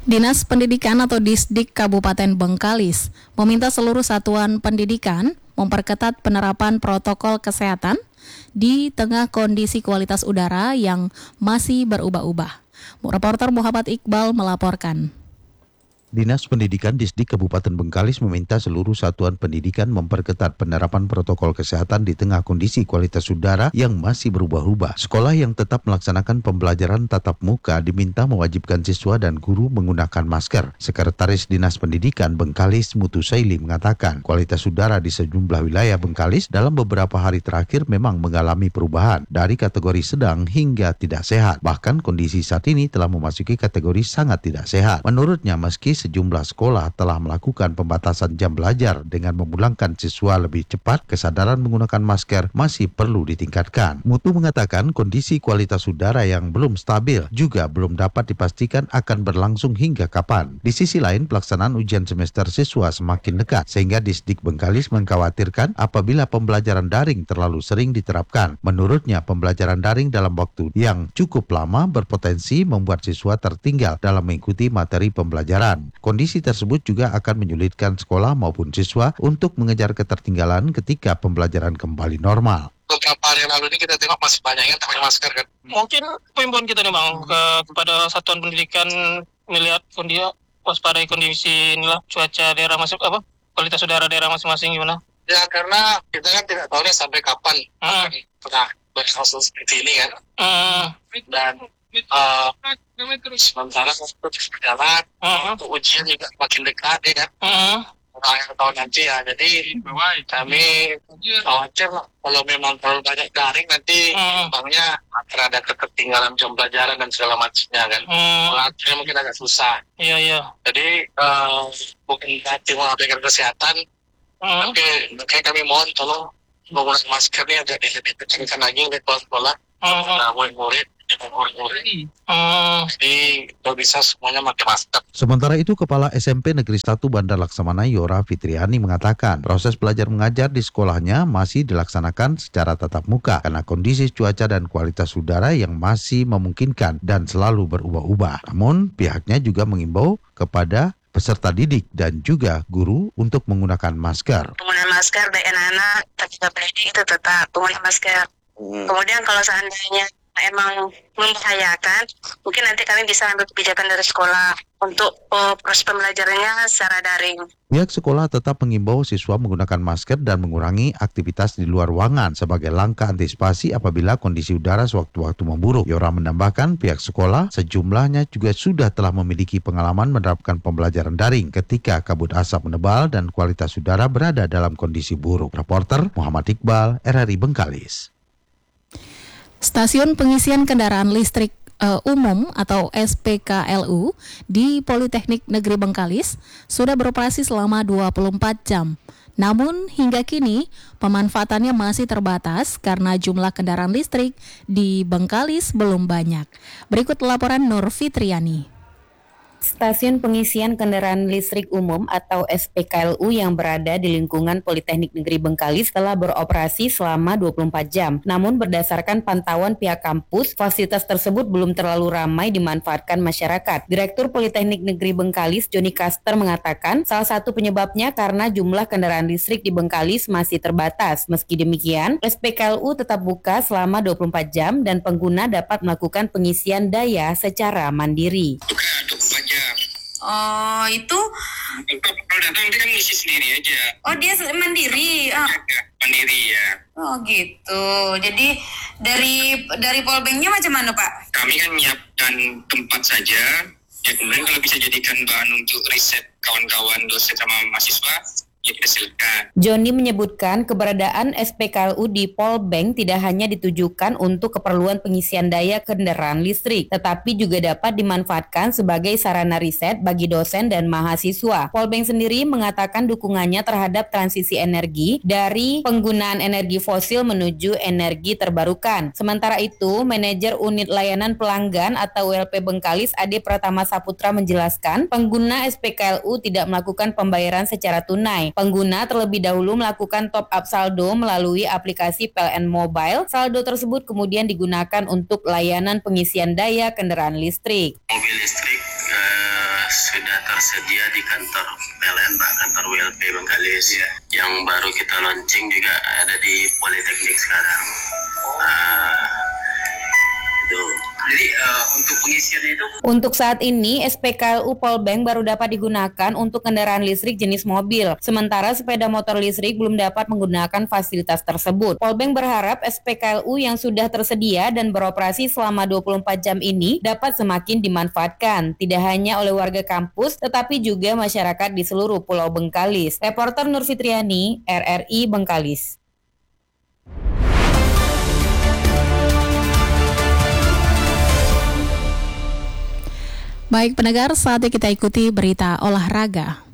Dinas Pendidikan atau Disdik Kabupaten Bengkalis meminta seluruh satuan pendidikan memperketat penerapan protokol kesehatan di tengah kondisi kualitas udara yang masih berubah-ubah. Reporter Muhammad Iqbal melaporkan. Dinas Pendidikan Disdik Kabupaten Bengkalis meminta seluruh satuan pendidikan memperketat penerapan protokol kesehatan di tengah kondisi kualitas udara yang masih berubah-ubah. Sekolah yang tetap melaksanakan pembelajaran tatap muka diminta mewajibkan siswa dan guru menggunakan masker. Sekretaris Dinas Pendidikan Bengkalis Mutu Saili mengatakan kualitas udara di sejumlah wilayah Bengkalis dalam beberapa hari terakhir memang mengalami perubahan dari kategori sedang hingga tidak sehat. Bahkan kondisi saat ini telah memasuki kategori sangat tidak sehat. Menurutnya meski sejumlah sekolah telah melakukan pembatasan jam belajar dengan memulangkan siswa lebih cepat, kesadaran menggunakan masker masih perlu ditingkatkan. Mutu mengatakan kondisi kualitas udara yang belum stabil juga belum dapat dipastikan akan berlangsung hingga kapan. Di sisi lain, pelaksanaan ujian semester siswa semakin dekat, sehingga Disdik Bengkalis mengkhawatirkan apabila pembelajaran daring terlalu sering diterapkan. Menurutnya, pembelajaran daring dalam waktu yang cukup lama berpotensi membuat siswa tertinggal dalam mengikuti materi pembelajaran. Kondisi tersebut juga akan menyulitkan sekolah maupun siswa untuk mengejar ketertinggalan ketika pembelajaran kembali normal. Beberapa hari yang lalu ini kita tengok masih banyak yang pakai masker kan. Mungkin himbauan kita nih Bang kepada satuan pendidikan melihat kondisi waspadai kondisi inilah cuaca daerah kualitas udara daerah masing-masing gimana? Ya karena kita kan tidak tahu nih sampai kapan berlangsung seperti ini kan. Dan sementara untuk berjalan, untuk ujian juga makin dekat ya kan. Akhir tahun nanti ya, jadi kami khawatir lah kalau memang terlalu banyak daring nanti bangnya akan ada ketertinggalan jam pelajaran dan segala macamnya kan. Akhirnya mungkin agak susah. Iya. Jadi bukan berarti mengabaikan kesehatan, tapi kami mohon tolong menggunakan masker ini agak lebih kencangkan lagi oleh sekolah, murid-murid. Jadi kalau bisa semuanya pakai masker. Sementara itu, Kepala SMP Negeri 1 Bandar Laksamana Yora Fitriani mengatakan proses belajar mengajar di sekolahnya masih dilaksanakan secara tatap muka karena kondisi cuaca dan kualitas udara yang masih memungkinkan dan selalu berubah-ubah. Namun pihaknya juga mengimbau kepada peserta didik dan juga guru untuk menggunakan masker. Penggunaan masker baik anak-anak dan pendidik itu tetap penggunaan masker. Kemudian kalau seandainya emang membahayakan, mungkin nanti kami bisa ambil kebijakan dari sekolah untuk proses pembelajarannya secara daring. Pihak sekolah tetap mengimbau siswa menggunakan masker dan mengurangi aktivitas di luar ruangan sebagai langkah antisipasi apabila kondisi udara sewaktu-waktu memburuk. Yora menambahkan pihak sekolah sejumlahnya juga sudah telah memiliki pengalaman menerapkan pembelajaran daring ketika kabut asap menebal dan kualitas udara berada dalam kondisi buruk. Reporter Muhammad Iqbal, RRI Bengkalis. Stasiun pengisian kendaraan listrik umum atau SPKLU di Politeknik Negeri Bengkalis sudah beroperasi selama 24 jam. Namun hingga kini pemanfaatannya masih terbatas karena jumlah kendaraan listrik di Bengkalis belum banyak. Berikut laporan Nur Fitriani. Stasiun pengisian kendaraan listrik umum atau SPKLU yang berada di lingkungan Politeknik Negeri Bengkalis telah beroperasi selama 24 jam. Namun berdasarkan pantauan pihak kampus, fasilitas tersebut belum terlalu ramai dimanfaatkan masyarakat. Direktur Politeknik Negeri Bengkalis, Joni Kaster, mengatakan salah satu penyebabnya karena jumlah kendaraan listrik di Bengkalis masih terbatas. Meski demikian, SPKLU tetap buka selama 24 jam dan pengguna dapat melakukan pengisian daya secara mandiri. Oh, itu? Kalau datang dia kan ngisi sendiri aja. Oh, dia mandiri? Ya, mandiri ya. Oh, gitu. Jadi dari polbanknya macam mana, Pak? Kami kan menyiapkan tempat saja. Ya kemudian kalau bisa jadikan bahan untuk riset kawan-kawan dosen sama mahasiswa, ya kita silakan. Joni menyebutkan keberadaan SPKLU di Polbank tidak hanya ditujukan untuk keperluan pengisian daya kendaraan listrik, tetapi juga dapat dimanfaatkan sebagai sarana riset bagi dosen dan mahasiswa. Polbank sendiri mengatakan dukungannya terhadap transisi energi dari penggunaan energi fosil menuju energi terbarukan. Sementara itu, Manajer Unit Layanan Pelanggan atau ULP Bengkalis Ade Pratama Saputra menjelaskan, pengguna SPKLU tidak melakukan pembayaran secara tunai. Pengguna terlebih dahulu melakukan top up saldo melalui aplikasi PLN Mobile. Saldo tersebut kemudian digunakan untuk layanan pengisian daya kendaraan listrik. Mobil listrik tersedia di kantor PLN, Pak, kantor WLP Bengkalis. Yang baru kita launching juga ada di Politeknik sekarang. Jadi untuk pengisiannya itu? Untuk saat ini, SPKLU Polbank baru dapat digunakan untuk kendaraan listrik jenis mobil. Sementara sepeda motor listrik belum dapat menggunakan fasilitas tersebut. Polbank berharap SPKLU yang sudah tersedia dan beroperasi selama 24 jam ini dapat semakin dimanfaatkan. Tidak hanya oleh warga kampus, tetapi juga masyarakat di seluruh Pulau Bengkalis. Reporter Nur Fitriani, RRI Bengkalis. Baik pendengar, saatnya kita ikuti berita olahraga.